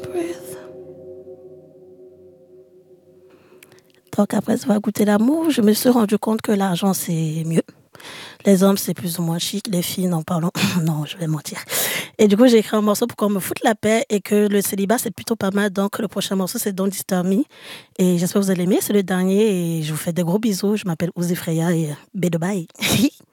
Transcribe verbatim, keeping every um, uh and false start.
breathe. Donc après avoir goûté l'amour, je me suis rendu compte que l'argent c'est mieux. Les hommes c'est plus ou moins chic, les filles n'en parlons. Non, je vais mentir. Et du coup j'ai écrit un morceau pour qu'on me foute la paix et que le célibat c'est plutôt pas mal. Donc le prochain morceau c'est Don't Disturb Me et j'espère que vous allez aimer. C'est le dernier et je vous fais des gros bisous. Je m'appelle Ouzzy Freya et bye bye.